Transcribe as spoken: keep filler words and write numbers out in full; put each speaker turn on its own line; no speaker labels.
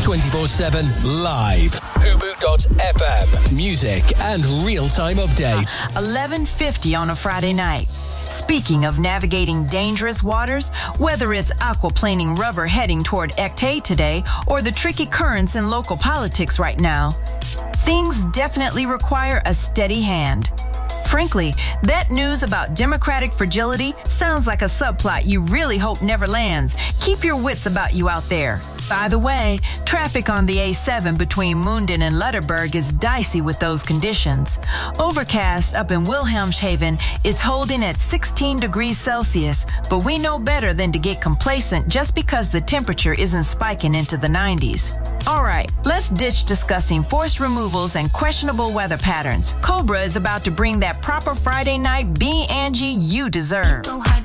twenty-four seven live. Hubu dot F M. Music and real-time updates.
eleven fifty on a Friday night. Speaking of navigating dangerous waters, whether it's aquaplaning rubber heading toward Ecte today or the tricky currents in local politics right now, things definitely require a steady hand. Frankly, that news about Democratic fragility sounds like a subplot you really hope never lands. Keep your wits about you out there. By the way, traffic on the A seven between Munden and Lutterberg is dicey with those conditions. Overcast up in Wilhelmshaven, it's holding at sixteen degrees Celsius, but we know better than to get complacent just because the temperature isn't spiking into the nineties. All right, let's ditch discussing forced removals and questionable weather patterns. Cobra is about to bring that proper Friday night B Angie you deserve.